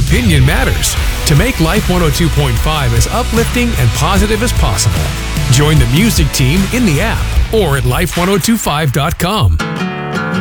opinion matters to make Life 102.5 as uplifting and positive as possible. Join the music team in the app or at life1025.com.